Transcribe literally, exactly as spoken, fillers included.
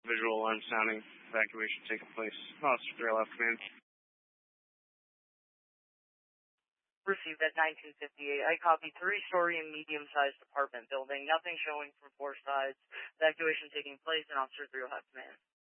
Visual alarm sounding. Evacuation taking place. Officer three left command. Received at nineteen fifty-eight. I copy three-story and medium-sized apartment building. Nothing showing from four sides. Evacuation taking place, and Officer three will have command.